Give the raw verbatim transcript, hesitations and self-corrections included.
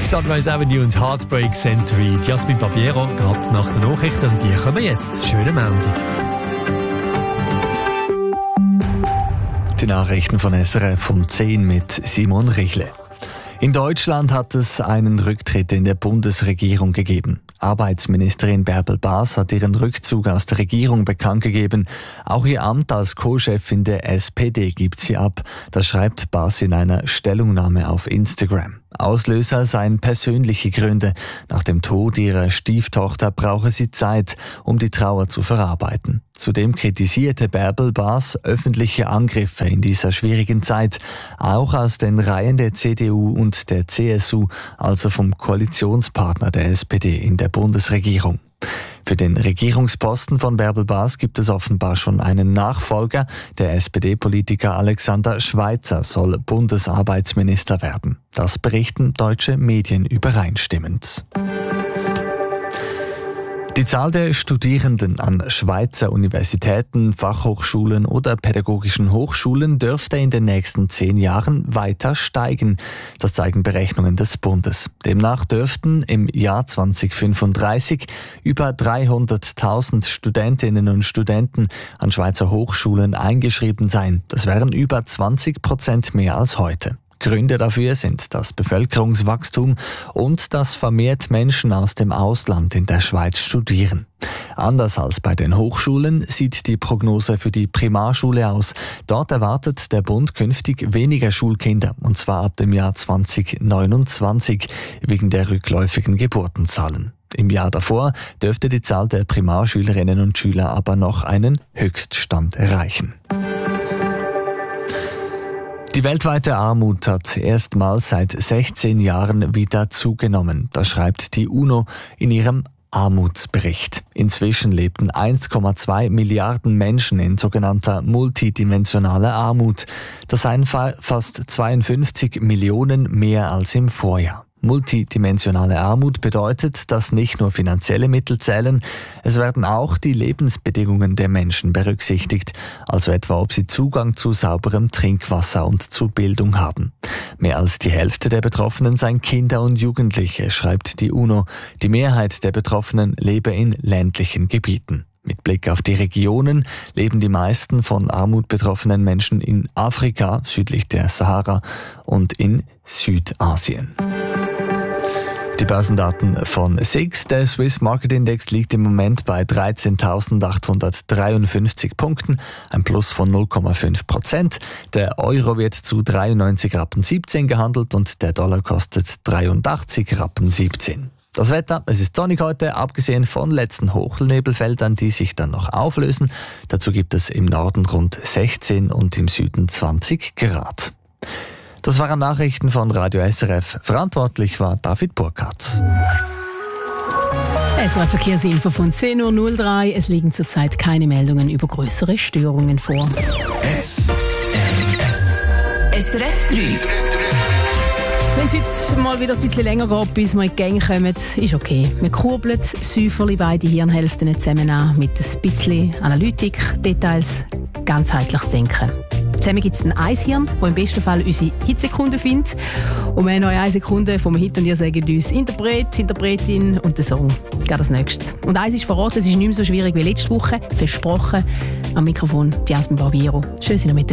Sunrise Avenue und Heartbreak Century. Jasmin Barbiero, gerade nach den Nachrichten. Und die kommen jetzt. Schönen Montag. Die Nachrichten von S R F um zehn mit Simon Richle. In Deutschland hat es einen Rücktritt in der Bundesregierung gegeben. Arbeitsministerin Bärbel Bas hat ihren Rückzug aus der Regierung bekannt gegeben. Auch ihr Amt als Co-Chefin der S P D gibt sie ab. Das schreibt Bas in einer Stellungnahme auf Instagram. Auslöser seien persönliche Gründe. Nach dem Tod ihrer Stieftochter brauche sie Zeit, um die Trauer zu verarbeiten. Zudem kritisierte Bärbel Bas öffentliche Angriffe in dieser schwierigen Zeit, auch aus den Reihen der C D U und der C S U, also vom Koalitionspartner der S P D in der Bundesregierung. Für den Regierungsposten von Bärbel Bas gibt es offenbar schon einen Nachfolger. Der S P D-Politiker Alexander Schweitzer soll Bundesarbeitsminister werden. Das berichten deutsche Medien übereinstimmend. Die Zahl der Studierenden an Schweizer Universitäten, Fachhochschulen oder pädagogischen Hochschulen dürfte in den nächsten zehn Jahren weiter steigen. Das zeigen Berechnungen des Bundes. Demnach dürften im Jahr zweitausendfünfunddreißig über dreihunderttausend Studentinnen und Studenten an Schweizer Hochschulen eingeschrieben sein. Das wären über zwanzig Prozent mehr als heute. Gründe dafür sind das Bevölkerungswachstum und dass vermehrt Menschen aus dem Ausland in der Schweiz studieren. Anders als bei den Hochschulen sieht die Prognose für die Primarschule aus. Dort erwartet der Bund künftig weniger Schulkinder, und zwar ab dem Jahr zweitausendneunundzwanzig, wegen der rückläufigen Geburtenzahlen. Im Jahr davor dürfte die Zahl der Primarschülerinnen und Schüler aber noch einen Höchststand erreichen. Die weltweite Armut hat erstmals seit sechzehn Jahren wieder zugenommen. Das schreibt die UNO in ihrem Armutsbericht. Inzwischen lebten eins Komma zwei Milliarden Menschen in sogenannter multidimensionaler Armut. Das seien fast zweiundfünfzig Millionen mehr als im Vorjahr. Multidimensionale Armut bedeutet, dass nicht nur finanzielle Mittel zählen, es werden auch die Lebensbedingungen der Menschen berücksichtigt, also etwa ob sie Zugang zu sauberem Trinkwasser und zu Bildung haben. Mehr als die Hälfte der Betroffenen seien Kinder und Jugendliche, schreibt die UNO. Die Mehrheit der Betroffenen lebe in ländlichen Gebieten. Mit Blick auf die Regionen leben die meisten von Armut betroffenen Menschen in Afrika, südlich der Sahara, und in Südasien. Die Börsendaten von S I X. Der Swiss Market Index liegt im Moment bei dreizehntausendachthundertdreiundfünfzig Punkten, ein Plus von null Komma fünf Prozent. Der Euro wird zu dreiundneunzig Rappen siebzehn gehandelt und der Dollar kostet dreiundachtzig Rappen siebzehn. Das Wetter, es ist sonnig heute, abgesehen von letzten Hochnebelfeldern, die sich dann noch auflösen. Dazu gibt es im Norden rund sechzehn und im Süden zwanzig Grad. Das waren Nachrichten von Radio S R F. Verantwortlich war David Burkhardt. S R F Verkehrsinfo von zehn Uhr null drei. Es liegen zurzeit keine Meldungen über größere Störungen vor. S R F. S R F drei. Wenn es heute mal wieder ein bisschen länger geht, bis wir in die Gänge kommen, ist okay. Wir kurbeln säuferlich beide Hirnhälften zusammen an mit ein bisschen Analytik, Details, ganzheitliches Denken. Zusammen gibt es ein Eishirn, das im besten Fall unsere Hitsekunde findet. Und wir haben noch eine Sekunde vom Hit und ihr sagt uns Interpret, Interpretin und der Song. Geht das Nächste. Und eins ist verraten, es ist nicht mehr so schwierig wie letzte Woche. Versprochen. Am Mikrofon Jasmin Barbiero. Schön, dass ihr mit